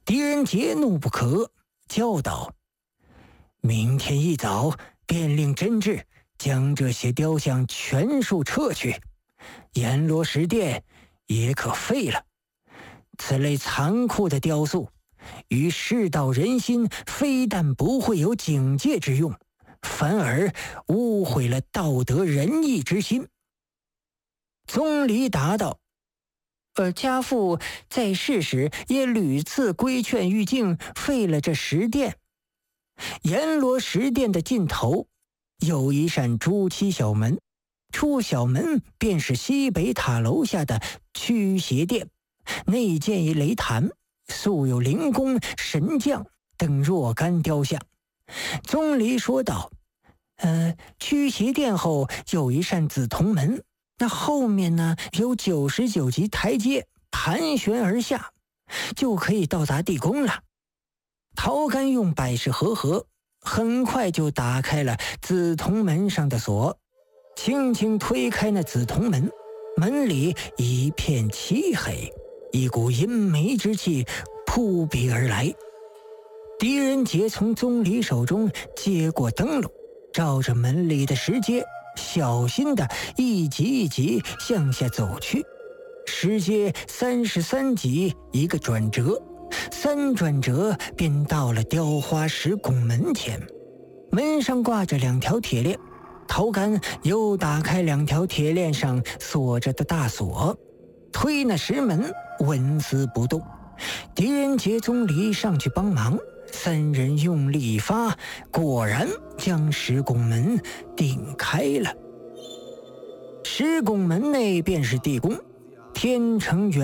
狄仁杰怒不可，叫道：明天一早便令真挚将这些雕像全数撤去，阎罗石殿也可废了。此类残酷的雕塑与世道人心非但不会有警戒之用，反而污毁了道德仁义之心。宗理答道：家父在世时也屡次规劝玉净废了这石殿。阎罗石殿的尽头有一扇朱漆小门，出小门便是西北塔楼下的驱邪殿，内建一雷坛，素有灵公、神将等若干雕像。宗理说道：驱邪殿后有一扇紫铜门，那后面呢有99级台阶盘旋而下，就可以到达地宫了。陶干用百事合，很快就打开了紫铜门上的锁，轻轻推开那紫铜门，门里一片漆黑，一股阴霾之气扑鼻而来。狄仁杰从宗理手中接过灯笼，照着门里的石阶小心地一级一级向下走去。石阶33级一个转折，3转折便到了雕花石拱门前。门上挂着2条铁链，陶干又打开2条铁链上锁着的大锁，推那石门纹丝不动。狄仁杰、宗理上去帮忙，3人用力一发，果然将石拱门顶开了。石拱门内便是地宫，天成元